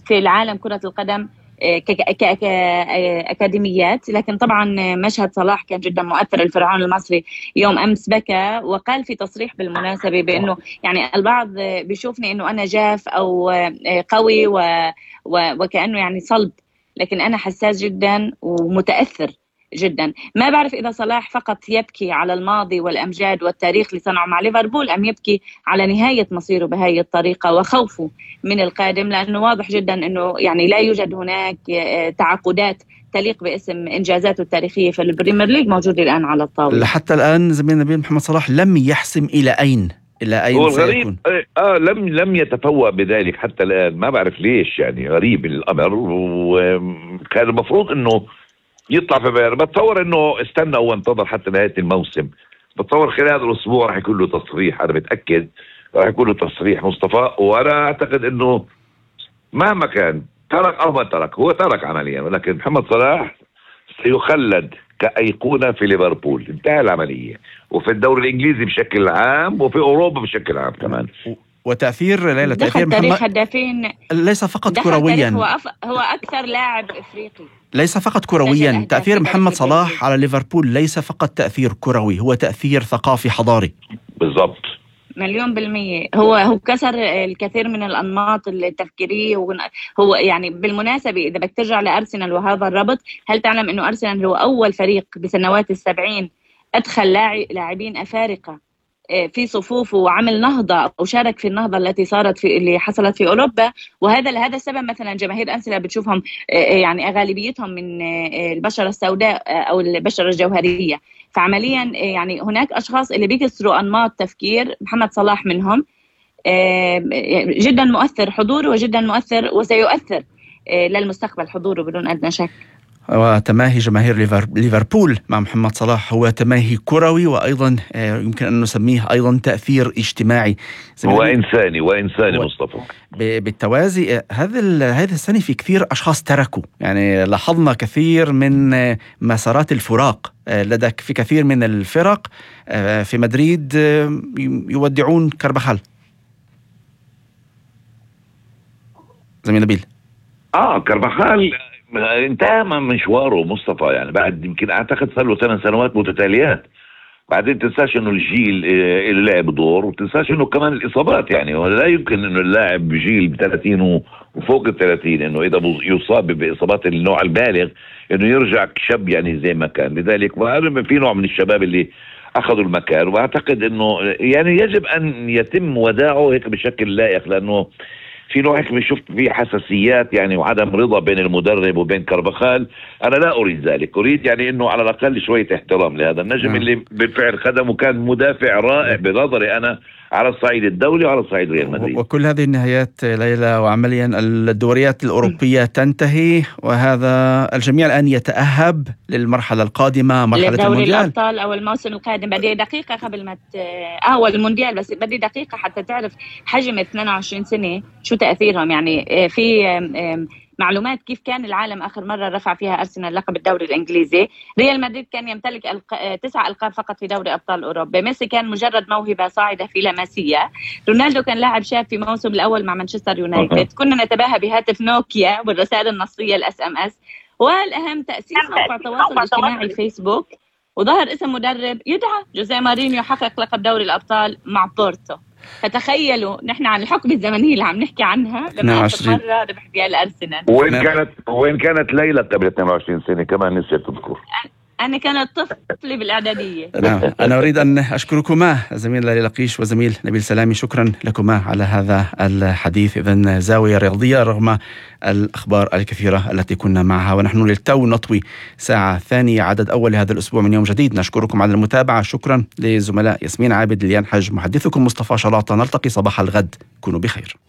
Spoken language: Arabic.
في العالم كرة القدم كأكاديميات. لكن طبعا مشهد صلاح كان جدا مؤثر. الفرعون المصري يوم أمس بكى وقال في تصريح بالمناسبة بأنه يعني البعض بيشوفني أنه أنا جاف أو قوي وكأنه يعني صلب، لكن أنا حساس جدا ومتأثر جدا. ما بعرف إذا صلاح فقط يبكي على الماضي والأمجاد والتاريخ اللي صنعه مع ليفربول، أم يبكي على نهاية مصيره بهذه الطريقة وخوفه من القادم، لأنه واضح جدا أنه يعني لا يوجد هناك تعاقدات تليق باسم إنجازاته التاريخية في البريمير ليج موجودة الآن على الطاولة. حتى الآن زميلنا نبيل، محمد صلاح لم يحسم إلى أين هو سيكون. لم يتفوه بذلك حتى الآن. ما بعرف ليش، يعني غريب الأمر. وكان المفروض أنه يطلع في بيان. بتصور انه استنى وانتظر حتى نهاية الموسم. بتصور خلال هذا الاسبوع راح يكون له تصريح، انا متأكد راح يكون له تصريح مصطفى. وانا اعتقد انه مهما كان ترك او ما ترك، هو ترك عمليا، ولكن محمد صلاح سيخلد كأيقونة في ليفربول. انتهى العملية، وفي الدوري الانجليزي بشكل عام وفي اوروبا بشكل عام كمان. وتأثير ليلى، تأثير محمد تاريخ هدافين ليس فقط كرويا، هو أكثر لاعب إفريقي. ليس فقط كرويا، تأثير محمد صلاح على ليفربول ليس فقط تأثير كروي، هو تأثير ثقافي حضاري. بالضبط، 1,000,000%. هو كسر الكثير من الأنماط التفكيرية. هو يعني بالمناسبة إذا بدك ترجع لأرسنال وهذا الربط، هل تعلم إنه أرسنال هو أول فريق بسنوات 70 أدخل لاعبين أفارقة في صفوفه وعمل نهضة أو شارك في النهضة التي صارت اللي حصلت في أوروبا. وهذا السبب مثلا جماهير أرسنال بتشوفهم يعني غالبيتهم من البشرة السوداء أو البشرة الجوهرية. فعمليا يعني هناك أشخاص اللي بيكسروا أنماط تفكير، محمد صلاح منهم. جدا مؤثر حضوره وجدا مؤثر وسيؤثر للمستقبل حضوره بدون أدنى شك. وتماهي جماهير ليفربول مع محمد صلاح هو تماهي كروي، وأيضا يمكن أن نسميه أيضا تأثير اجتماعي وإنساني مصطفى. بالتوازي هذه السنة في كثير أشخاص تركوا، يعني لاحظنا كثير من مسارات الفراق لدى في كثير من الفرق. في مدريد يودعون كارفاخال. زميل نبيل، كارفاخال انتهى من مشواره مصطفى، يعني بعد يمكن اعتقد صار له 8 سنوات متتاليات. بعدين تنساش انه الجيل اللي لعب دور، وتنساش انه كمان الاصابات. يعني لا يمكن انه اللاعب بجيل 30 وفوق 30 انه اذا يصاب باصابات النوع البالغ انه يرجع شاب يعني زي ما كان. لذلك في نوع من الشباب اللي اخذوا المكان، واعتقد انه يعني يجب ان يتم وداعه هيك بشكل لائق، لانه في نوع هيك شفت فيه حساسيات يعني وعدم رضا بين المدرب وبين كارفاخال. أنا لا أريد ذلك، أريد يعني أنه على الأقل شوية احترام لهذا النجم اللي بالفعل خدم وكان مدافع رائع بنظري أنا على الصعيد الدولي وعلى الصعيد ريال مدريد. وكل هذه النهايات ليلى، وعمليا الدوريات الأوروبية تنتهي، وهذا الجميع الآن يتأهب للمرحلة القادمة، مرحلة دوري المونديال الأبطال أو الموسم القادم. بدي دقيقة قبل ما هو المونديال، بس بدي دقيقة حتى تعرف حجم 22 سنة شو تأثيرهم. يعني في معلومات كيف كان العالم آخر مرة رفع فيها أرسنال لقب الدوري الإنجليزي. ريال مدريد كان يمتلك 9 ألقاب فقط في دوري أبطال أوروبا. ميسي كان مجرد موهبة صاعدة في لاماسيا. رونالدو كان لاعب شاب في موسم الأول مع مانشستر يونايتد. كنا نتباهى بهاتف نوكيا والرسائل النصية الSMS. والأهم تأسيس موقع التواصل الاجتماعي فيسبوك، وظهر اسم مدرب يدعى جوزيه مارينيو حقق لقب دوري الأبطال مع بورتو. فتخيلوا نحن عن الحقبة الزمنية اللي عم نحكي عنها لما آخر مرة ربح فيها الأرسنال. وين كانت ليلى قبل 22 سنة كمان نسيت تذكر. أنا كانت طفلة بالإعدادية. نعم. أنا أريد أن أشكركما زميل ليلى لقيش وزميل نبيل سلامي، شكرا لكما على هذا الحديث. إذن زاوية رياضية رغم الأخبار الكثيرة التي كنا معها، ونحن للتو نطوي ساعة ثانية عدد أول لهذا الأسبوع من يوم جديد. نشكركم على المتابعة. شكرا لزملاء ياسمين عابد، ليان حج، محدثكم مصطفى شلاطة. نلتقي صباح الغد، كونوا بخير.